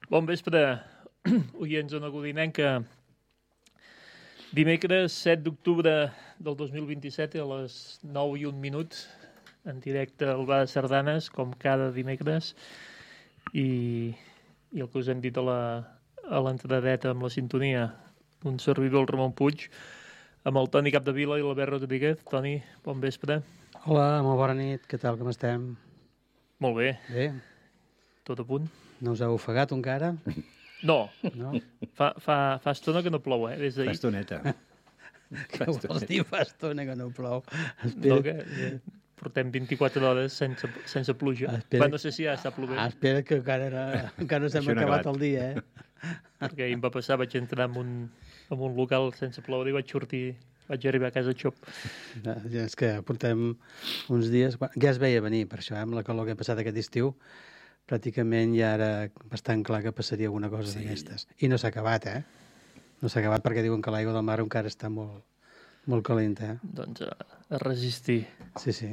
Bon vespre, oients d'Ona Codinenca. Dimecres 7 d'octubre del 2027 a les 9:01 en directe al Bar de Sardanes, com cada dimecres. I el que us hem dit a l'entradeta amb la sintonia, un servidor, el Ramon Puig, amb el Toni Capdevila i l'Albert Rodríguez. Toni, bon vespre. Hola, molt bona nit, què tal, com estem? Molt bé. Bé? Tot a punt? No us heu ofegat encara? No. No? Fa estona que no plou, des d'ahir. Fa estoneta. Què vols dir? Fa estona que no plou. No, que portem 24 hores sense pluja. No sé si ja està plovent. Espera que encara no s'hem acabat el dia, Perquè ahir em va passar, vaig entrar en un local sense ploure i vaig arribar a casa xop. És que portem uns dies... Ja es veia venir, per això, amb la calor que ha passat aquest estiu, pràcticament ja era bastant clar que passaria alguna cosa d'aquestes. I no s'ha acabat, No s'ha acabat perquè diuen que l'aigua del mar encara està molt, molt calenta, Doncs a resistir. Sí.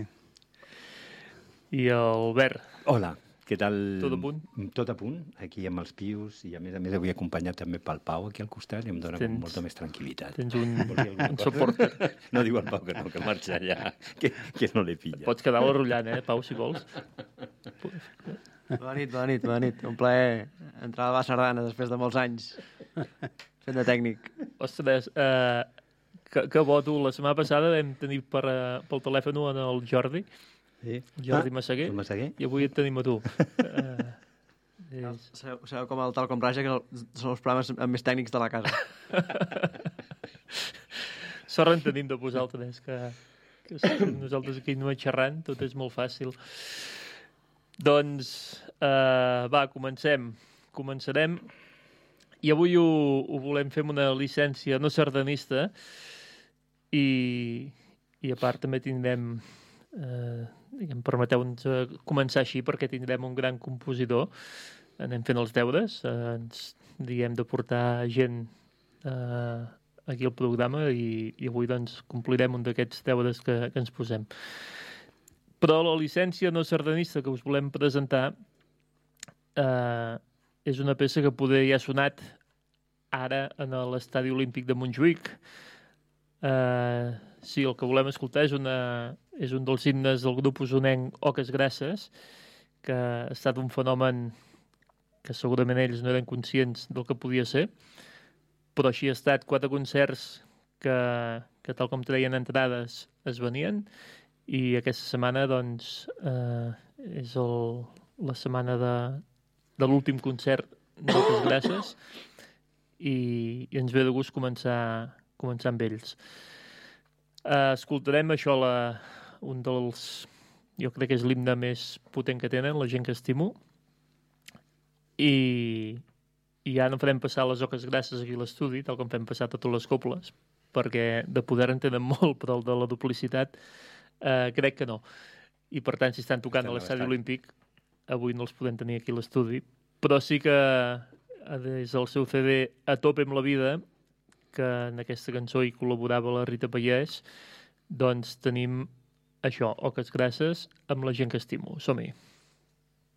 I Albert? Hola, què tal? Tot a punt? Tot a punt, aquí amb els pius, i a més avui acompanyat també pel Pau aquí al costat, i em dona molta més tranquil·litat. Tens un supporter. No diu el Pau que no, que marxa allà, que no li pilla. Pots quedar l'arrullant, Pau, si vols. Bona nit. Un plaer entrar al Bar Sardanes després de molts anys fent de tècnic. Ostres, que bo, tu. La setmana passada vam tenir pel telèfon en el Jordi, Jordi Massaguer, i avui et tenim a tu. Sabeu com el Tal com Raja, que són els programes amb més tècnics de la casa. Sort en tenim de vosaltres, que nosaltres aquí no xerrant, tot és molt fàcil. Doncs, començarem. I avui ho volem fer amb una llicència no sardanista i a part també tindrem, permeteu-nos començar així perquè tindrem un gran compositor. Anem fent els deures, ens diguem de portar gent aquí al programa i avui doncs complirem un d'aquests deures que ens posem. Però la llicència no sardanista que us volem presentar és una peça que poder ja ha sonat ara en l'Estadi Olímpic de Montjuïc. Sí, el que volem escoltar és un dels himnes del grup usonenc Oques Grasses, que ha estat un fenomen que segurament ells no eren conscients del que podia ser, però així ha estat 4 concerts que tal com treien entrades es venien, i aquesta setmana doncs és la setmana de l'últim concert d'Oques Grasses i ens ve de gust començar amb ells. Escoltarem això, un dels, jo crec que és l'himne més potent que tenen, La gent que estimo, i ja no farem passar les Oques Grasses aquí a l'estudi, tal com fem passar totes les coples, perquè de poder en tenen molt, però el de la duplicitat crec que no. I per tant, si estan tocant a l'Estadi Olímpic, avui no els podem tenir aquí a l'estudi, però sí que des del seu CD A tope amb la vida, que en aquesta cançó hi col·laborava la Rita Pallès, doncs tenim això, Oques Grasses amb La gent que estimo. Som-hi.